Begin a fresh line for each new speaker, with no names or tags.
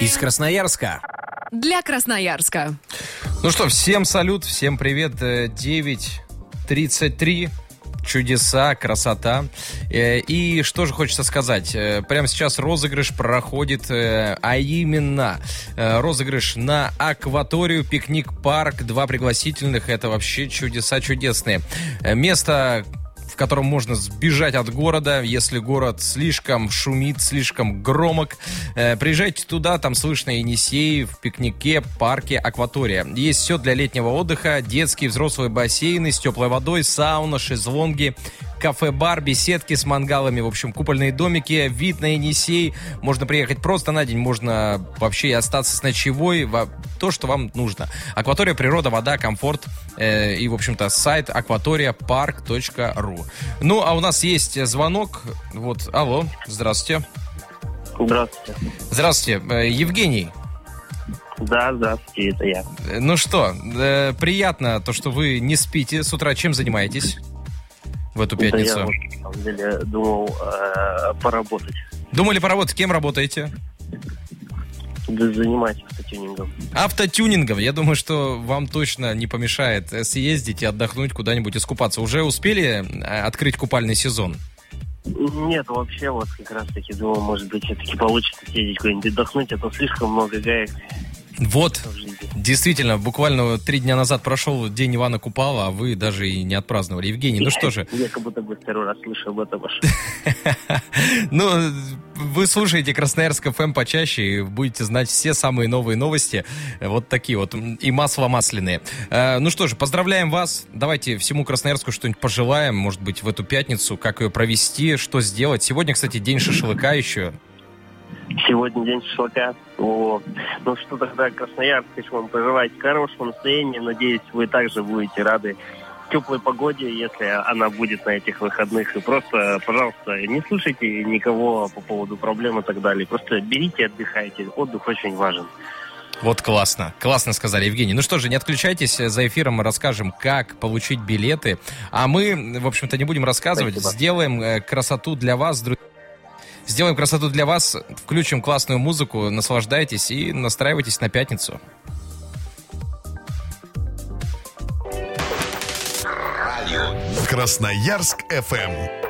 Из Красноярска.
Для Красноярска.
Ну что, всем салют, всем привет. 9:33. Чудеса, красота. И что же хочется сказать. Прямо сейчас розыгрыш проходит, а именно розыгрыш на акваторию, пикник-парк. 2 пригласительных. Это вообще чудеса чудесные. Место, в котором можно сбежать от города, если город слишком шумит, слишком громок. Приезжайте туда, там слышно Енисей, в пикнике, парке, акватория. Есть все для летнего отдыха, детские, взрослые бассейны с теплой водой, сауна, шезлонги, кафе-бар, беседки с мангалами, в общем, купольные домики, вид на Енисей. Можно приехать просто на день, можно вообще и остаться с ночевой, то, что вам нужно. Акватория, природа, вода, комфорт и, в общем-то, сайт акваторияпарк.ру. Ну, а у нас есть звонок. Вот, алло, здравствуйте.
Здравствуйте.
Здравствуйте, Евгений.
Да, здравствуйте, это я.
Ну что, приятно то, что вы не спите. С утра чем занимаетесь в эту пятницу?
Да, я, на самом деле, думал поработать.
Думали поработать? Кем работаете?
Да, занимаюсь автотюнингом.
Автотюнингом. Я думаю, что вам точно не помешает съездить и отдохнуть куда-нибудь, искупаться. Уже успели открыть купальный сезон?
Нет, вообще, вот как раз-таки думал, может быть, все-таки получится съездить куда-нибудь отдохнуть, а то слишком много гаек.
Вот, действительно, буквально 3 дня назад прошел День Ивана Купала, а вы даже и не отпраздновали. Евгений, ну что же.
Я как будто бы второй раз слышу об этом.
Ну, вы слушаете Красноярск ФМ почаще и будете знать все самые новые новости. Вот такие вот. И масло масляные. Ну что же, поздравляем вас. Давайте всему Красноярску что-нибудь пожелаем. Может быть, в эту пятницу, как ее провести, что сделать. Сегодня, кстати, день шашлыка еще.
Сегодня день шашлыка. Ну что тогда, Красноярск, если вам пожелать хорошего настроения, надеюсь, вы также будете рады теплой погоде, если она будет на этих выходных. И просто, пожалуйста, не слушайте никого по поводу проблем и так далее. Просто берите и отдыхайте. Отдых очень важен.
Вот классно. Классно сказали, Евгений. Ну что же, не отключайтесь. За эфиром мы расскажем, как получить билеты. А мы, в общем-то, не будем рассказывать.
Спасибо.
Сделаем красоту для вас, друзья. Сделаем красоту для вас, включим классную музыку, наслаждайтесь и настраивайтесь на пятницу.
Красноярск ФМ.